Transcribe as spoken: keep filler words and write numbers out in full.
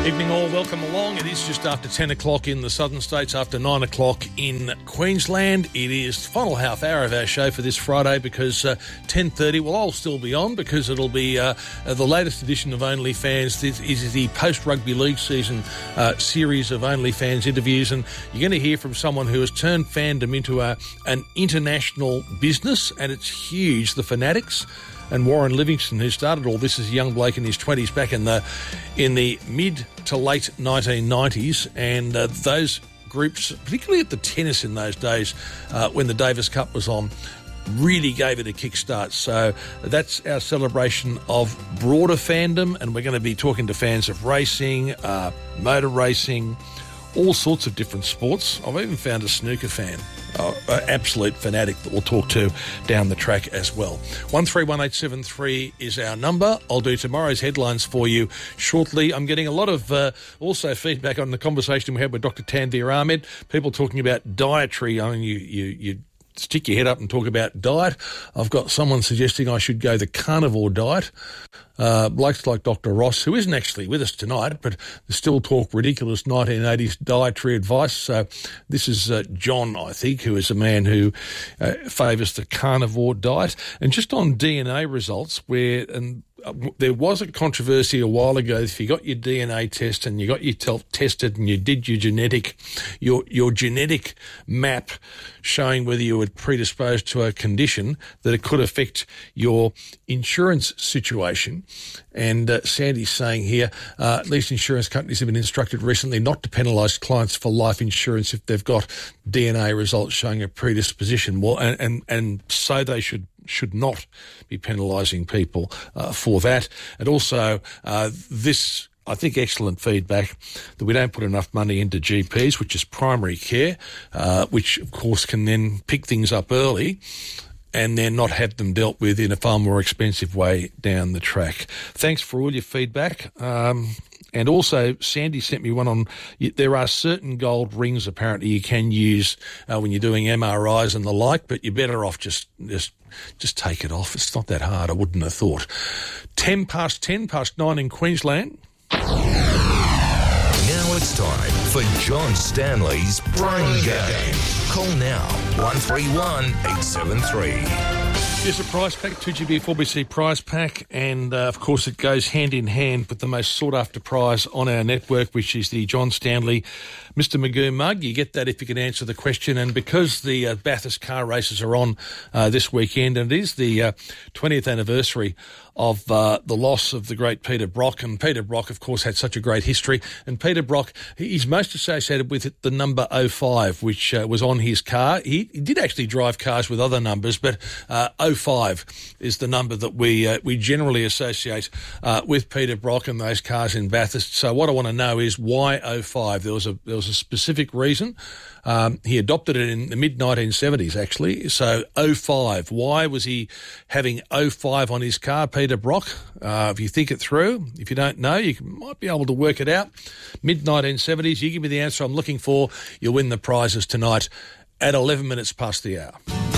Evening all, welcome along. It is just after ten o'clock in the southern states, after nine o'clock in Queensland. It is the final half hour of our show for this Friday because uh, ten thirty, well, I'll still be on because it'll be uh, the latest edition of OnlyFans. This is the post-rugby league season uh, series of OnlyFans interviews, and you're going to hear from someone who has turned fandom into a, an international business, and it's huge, the Fanatics. And Warren Livingston, who started all this as a young bloke in his twenties back in the in the mid to late nineteen nineties, and uh, those groups, particularly at the tennis in those days uh, when the Davis Cup was on, really gave it a kickstart. So that's our celebration of broader fandom, and we're going to be talking to fans of racing, uh, motor racing, all sorts of different sports. I've even found a snooker fan. Uh, an absolute fanatic that we'll talk to down the track as well. one three one eight seven three is our number. I'll do tomorrow's headlines for you shortly. I'm getting a lot of uh, also feedback on the conversation we had with Doctor Tanveer Ahmed, people talking about dietary. I mean, you, you, you stick your head up and talk about diet. I've got someone suggesting I should go the carnivore diet. Uh, blokes like Doctor Ross, who isn't actually with us tonight, but still talk ridiculous nineteen eighties dietary advice. So this is uh, John, I think, who is a man who uh, favours the carnivore diet. And just on D N A results, where and uh, there was a controversy a while ago. If you got your D N A test and you got yourself tested and you did your genetic, your your genetic map showing whether you were predisposed to a condition, that it could affect your insurance situation. And uh, Sandy's saying here, uh, at least insurance companies have been instructed recently not to penalise clients for life insurance if they've got D N A results showing a predisposition. Well, and, and, and so they should should not be penalising people uh, for that. And also uh, this, I think, excellent feedback that we don't put enough money into G Ps, which is primary care, uh, which of course can then pick things up early and then not have them dealt with in a far more expensive way down the track. Thanks for all your feedback. Um, and also, Sandy sent me one on, there are certain gold rings apparently you can use uh, when you're doing M R Is and the like, but you're better off just, just, just take it off. It's not that hard, I wouldn't have thought. ten past ten, past nine in Queensland. Now it's time for John Stanley's Brain Game. Call now, one three one eight seven three. Here's a prize pack, two G B four B C prize pack, and uh, of course it goes hand in hand with the most sought after prize on our network, which is the John Stanley Mister Magoo mug. You get that if you can answer the question, and because the uh, Bathurst car races are on uh, this weekend, and it is the uh, twentieth anniversary of uh, the loss of the great Peter Brock, and Peter Brock, of course, had such a great history, and Peter Brock, he's most associated with it, the number oh five, which uh, was on his car. He, he did actually drive cars with other numbers, but uh, oh five is the number that we uh, we generally associate uh, with Peter Brock and those cars in Bathurst. So what I want to know is why oh five? There was a there was a specific reason. Um, he adopted it in the mid nineteen seventies, actually. So oh five, why was he having oh five on his car, Peter Brock? Uh, if you think it through, if you don't know, you can, might be able to work it out. mid nineteen seventies, you give me the answer I'm looking for, you'll win the prizes tonight at eleven minutes past the hour.